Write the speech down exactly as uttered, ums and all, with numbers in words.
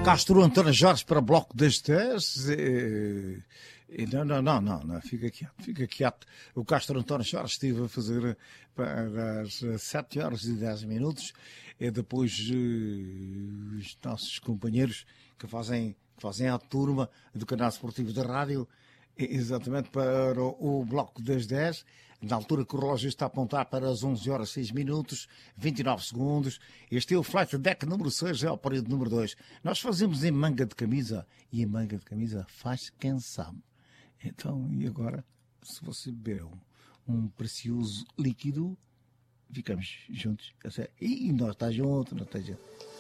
Castro António Jorge para Bloco das dez. E, e não, não, não, não, não, fica quieto, fica quieto. O Castro António Jorge esteve a fazer para as sete horas e dez minutos. E depois uh, os nossos companheiros que fazem, que fazem a turma do canal esportivo da rádio, exatamente para o, o Bloco das dez. Na altura que o relógio está a apontar para as onze horas e seis minutos, vinte e nove segundos. Este é o Flight Deck número seis, é o período número dois. Nós fazemos em manga de camisa, e em manga de camisa faz quem sabe. Então, e agora, se você beber um, um precioso líquido, ficamos juntos. E nós está junto, nós está junto.